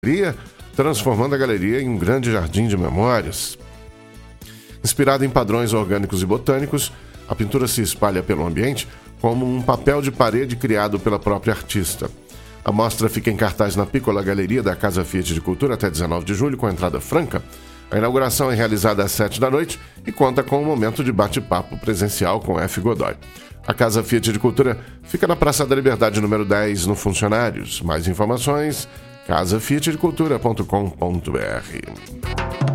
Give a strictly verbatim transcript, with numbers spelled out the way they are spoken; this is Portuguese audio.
transformando a galeria em um grande jardim de memórias. Inspirada em padrões orgânicos e botânicos, a pintura se espalha pelo ambiente como um papel de parede criado pela própria artista. A mostra fica em cartaz na Piccola Galeria da Casa Fiat de Cultura até dezenove de julho, com entrada franca. A inauguração é realizada às sete da noite e conta com um momento de bate-papo presencial com F. Godoy. A Casa Fiat de Cultura fica na Praça da Liberdade, número dez, no Funcionários. Mais informações, casa fiat de cultura ponto com ponto b r.